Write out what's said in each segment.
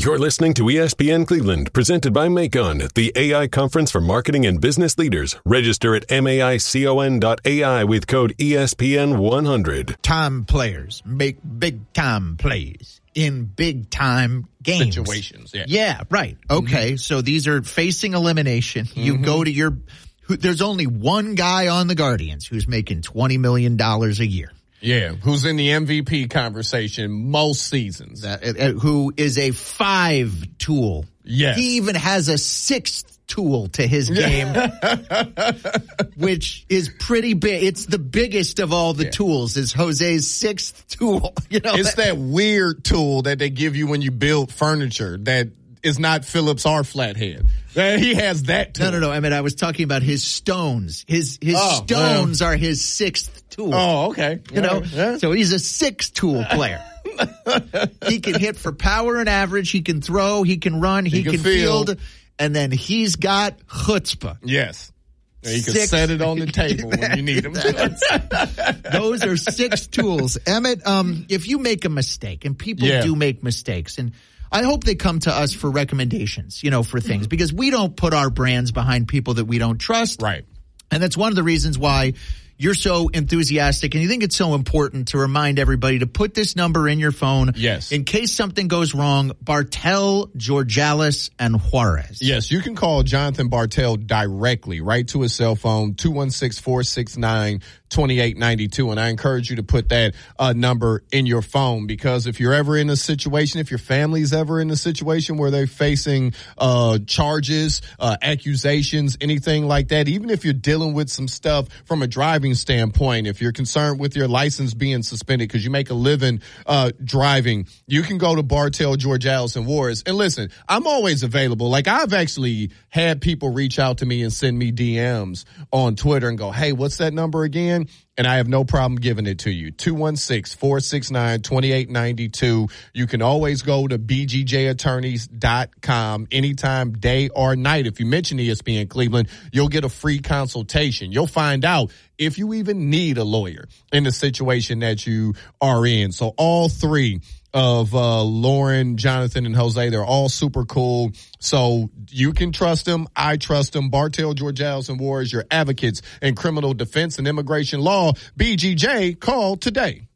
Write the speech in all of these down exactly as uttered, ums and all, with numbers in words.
You're listening to E S P N Cleveland, presented by Macon, the A I conference for marketing and business leaders. Register at maicon dot A I with code E S P N one hundred. Time players make big-time plays in big-time games. Situations, yeah. Yeah, right. Okay, mm-hmm. So these are facing elimination. Mm-hmm. You go to your – there's only one guy on the Guardians who's making twenty million dollars a year. Yeah, who's in the M V P conversation most seasons. That, uh, who is a five-tool. Yes. He even has a sixth tool to his game, which is pretty big. It's the biggest of all the yeah. tools is Jose's sixth tool. You know, it's that, that weird tool that they give you when you build furniture that is not Phillips or Flathead. He has that tool. No, no, no. I mean, I was talking about his stones. His his oh, stones well. are his sixth tool. Oh, okay. You know, yeah. So he's a six-tool player. He can hit for power and average. He can throw. He can run. He, he can, can field. field. And then he's got chutzpah. Yes. You can six. set it on the table when you need them. Those are six tools. Emmett, um, if you make a mistake, and people yeah. do make mistakes, and I hope they come to us for recommendations, you know, for things, because we don't put our brands behind people that we don't trust. Right. And that's one of the reasons why you're so enthusiastic and you think it's so important to remind everybody to put this number in your phone. Yes. In case something goes wrong, Bartel, Georgalis, and Juarez. Yes, you can call Jonathan Bartel directly, right to his cell phone, two one six, four six nine, two eight nine two. And I encourage you to put that uh, number in your phone, because if you're ever in a situation, if your family's ever in a situation where they're facing uh, charges, uh, accusations, anything like that, even if you're dealing with some stuff from a driving standpoint, if you're concerned with your license being suspended because you make a living uh driving, you can go to Bartel, Georgalis, and Juarez. And listen, I'm always available. Like, I've actually had people reach out to me and send me D Ms on Twitter and go, hey, what's that number again? And I have no problem giving it to you. two one six, four six nine, two eight nine two. You can always go to b g j attorneys dot com anytime, day or night. If you mention E S P N Cleveland, you'll get a free consultation. You'll find out if you even need a lawyer in the situation that you are in. So all three of uh Lauren, Jonathan, and Jose, they're all super cool. So you can trust them. I trust them. Bartel, Georgalis, and Juarez, your advocates in criminal defense and immigration law. B G J, call today.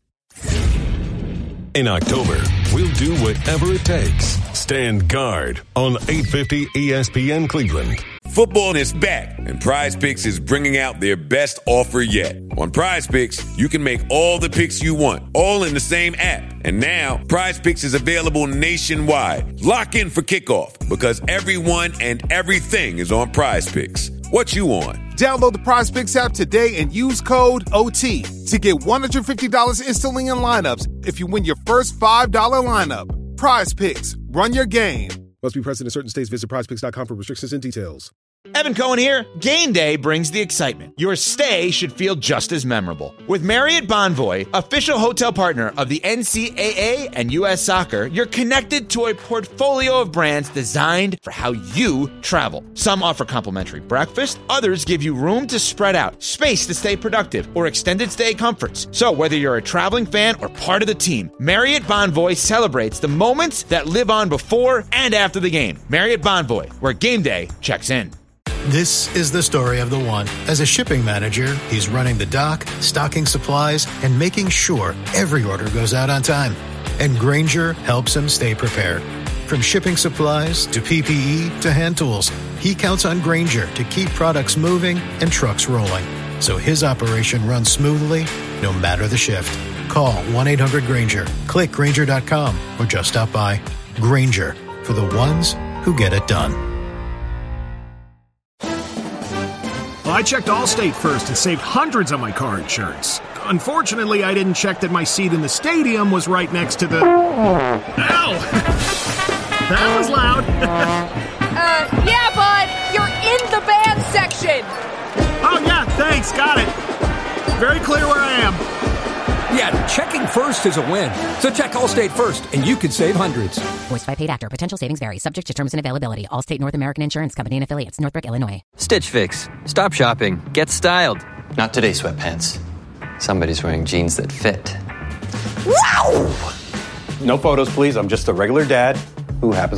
In October, we'll do whatever it takes. Stand guard on eight fifty E S P N Cleveland. Football is back, and Prize Picks is bringing out their best offer yet. On Prize Picks, you can make all the picks you want, all in the same app. And now, Prize Picks is available nationwide. Lock in for kickoff, because everyone and everything is on Prize Picks. What you on? Download the Prize Picks app today and use code O T to get one hundred fifty dollars instantly in lineups if you win your first five dollars lineup. Prize Picks. Run your game. Must be present in certain states. Visit prize picks dot com for restrictions and details. Evan Cohen here. Game day brings the excitement. Your stay should feel just as memorable. With Marriott Bonvoy, official hotel partner of the N C double A and U S Soccer, you're connected to a portfolio of brands designed for how you travel. Some offer complimentary breakfast, others give you room to spread out, space to stay productive, or extended stay comforts. So whether you're a traveling fan or part of the team, Marriott Bonvoy celebrates the moments that live on before and after the game. Marriott Bonvoy, where game day checks in. This is the story of the one. As a shipping manager, he's running the dock, stocking supplies, and making sure every order goes out on time. And Grainger helps him stay prepared. From shipping supplies to P P E to hand tools, he counts on Grainger to keep products moving and trucks rolling, so his operation runs smoothly no matter the shift. Call one eight hundred Grainger, click Grainger dot com, or just stop by. Grainger, for the ones who get it done. Well, I checked Allstate first and saved hundreds on my car insurance. Unfortunately, I didn't check that my seat in the stadium was right next to the... Ow! That was loud. uh, yeah, bud, you're in the band section. Oh, yeah, thanks, got it. Very clear where I am. Yeah, checking first is a win. So check Allstate first, and you could save hundreds. Voiced by paid actor. Potential savings vary. Subject to terms and availability. Allstate North American Insurance Company and affiliates. Northbrook, Illinois. Stitch Fix. Stop shopping. Get styled. Not today, sweatpants. Somebody's wearing jeans that fit. Wow! No photos, please. I'm just a regular dad who happens